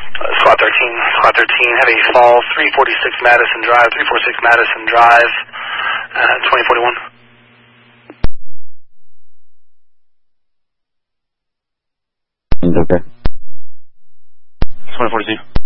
Squad 13, heavy fall, 346 Madison Drive, 2041. It's okay. 2042.